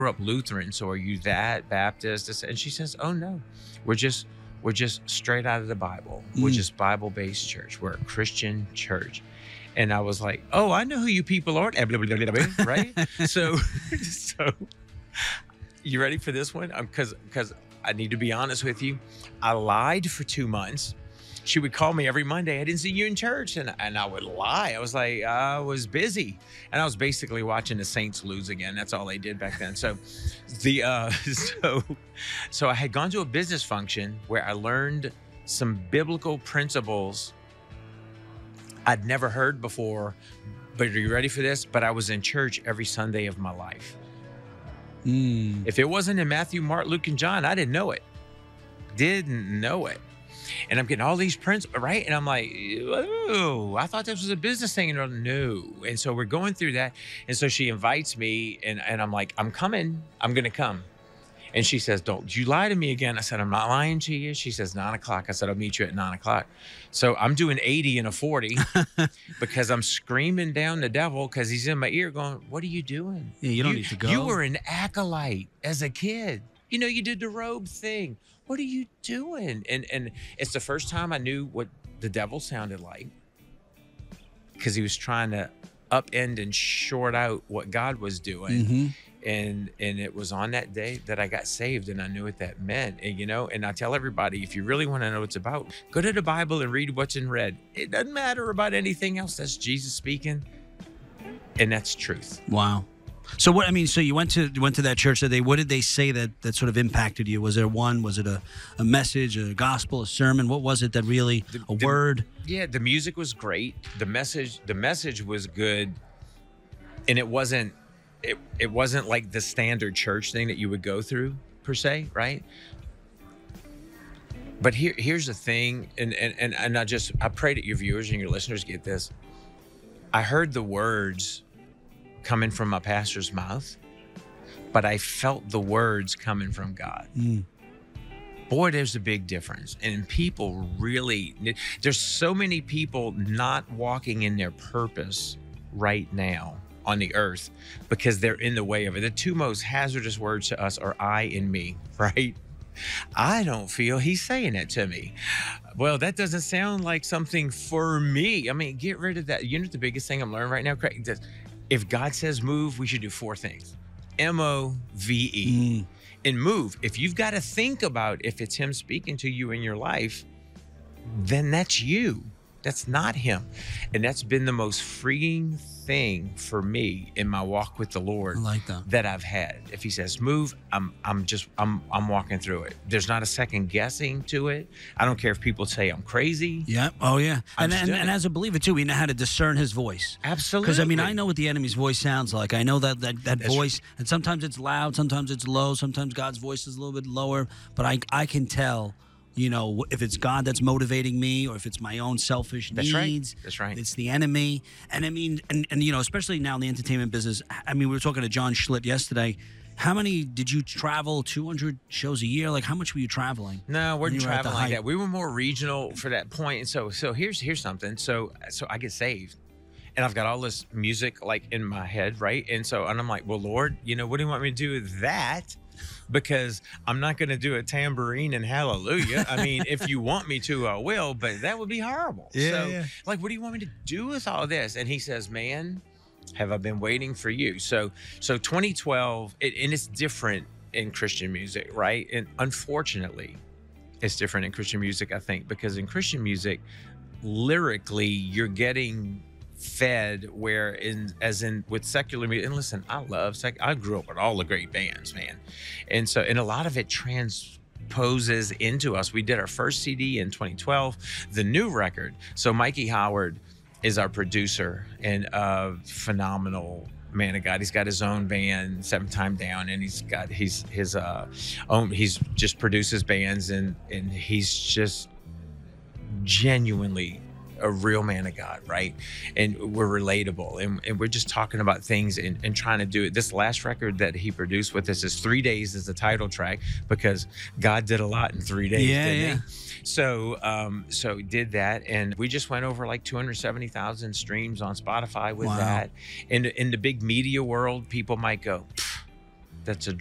grew up Lutheran, so are you that Baptist? And she says, oh no, we're just straight out of the Bible. We're Mm. just Bible-based church. We're a Christian church. And I was like, oh, I know who you people are, right? So you ready for this one? Because I need to be honest with you. I lied for 2 months. She would call me every Monday. I didn't see you in church. And I would lie. I was like, I was busy. And I was basically watching the Saints lose again. That's all they did back then. So so I had gone to a business function where I learned some biblical principles I'd never heard before. But are you ready for this? But I was in church every Sunday of my life. Mm. If it wasn't in Matthew, Mark, Luke, and John, I didn't know it. Didn't know it. And I'm getting all these principles, right? And I'm like, oh, I thought this was a business thing. And no. And so we're going through that. And so she invites me and I'm like, I'm coming. I'm going to come. And she says, don't you lie to me again. I said, I'm not lying to you. She says, 9 o'clock. I said, I'll meet you at 9 o'clock. So I'm doing 80 and a 40 because I'm screaming down the devil because he's in my ear going, what are you doing? Yeah, you don't need to go. You were an acolyte as a kid. You know, you did the robe thing. What are you doing? And it's the first time I knew what the devil sounded like because he was trying to upend and short out what God was doing. Mm-hmm. And it was on that day that I got saved and I knew what that meant. And, you know, and I tell everybody, if you really want to know what it's about, go to the Bible and read what's in red. It doesn't matter about anything else. That's Jesus speaking. And that's truth. Wow. So what, I mean, so you went to that church that day. What did they say that sort of impacted you? Was it a message, a gospel, a sermon? What was it that really, a word? Yeah, the music was great. The message was good. And it wasn't like the standard church thing that you would go through per se, right? But here's the thing, and I pray that your viewers and your listeners get this. I heard the words coming from my pastor's mouth, but I felt the words coming from God. Mm. Boy, there's a big difference. And people really, there's so many people not walking in their purpose right now on the earth because they're in the way of it. The two most hazardous words to us are I and me, right? I don't feel he's saying it to me. Well, that doesn't sound like something for me. I mean, get rid of that. You know what the biggest thing I'm learning right now, Craig? If God says move, we should do 4 things. MOVE. And move. If you've got to think about if it's him speaking to you in your life, then that's you. That's not him. And that's been the most freeing thing for me in my walk with the Lord. I like that I've had. If he says move, I'm walking through it. There's not a second guessing to it. I don't care if people say I'm crazy. Yeah. Oh yeah. And I'm as a believer too, we know how to discern his voice. Absolutely. Because I mean, I know what the enemy's voice sounds like. I know that voice, and sometimes it's loud, sometimes it's low, sometimes God's voice is a little bit lower. But I can tell, you know, if it's God that's motivating me or if it's my own selfish needs. That's right. It's the enemy. And I mean, and you know, especially now in the entertainment business, I mean, we were talking to John Schlitt yesterday. How many did you travel? 200 shows a year? Like, how much were you traveling? No, we're traveling like height? that. We were more regional for that point. And so here's something. So I get saved. And I've got all this music like in my head, right? And I'm like, well, Lord, you know, what do you want me to do with that? Because I'm not going to do a tambourine and hallelujah. I mean, if you want me to, I will, but that would be horrible. Yeah. Like, what do you want me to do with all this? And he says, man, have I been waiting for you? So 2012, and it's different in Christian music, right? And unfortunately, it's different in Christian music, I think, because in Christian music, lyrically, you're getting fed where as in with secular music, and listen, I love I grew up with all the great bands, man, and a lot of it transposes into us. We did our first CD in 2012, the new record. So Mikey Howard is our producer and phenomenal man of God. He's got his own band, 7 Time Down, and he's got his own. He's just produces bands, and he's just genuinely a real man of God, right? And we're relatable, and we're just talking about things and trying to do it. This last record that he produced with us is 3 days as the title track because God did a lot in 3 days, didn't he? So did that, and we just went over like 270,000 streams on Spotify with that. And in the big media world, people might go, that's a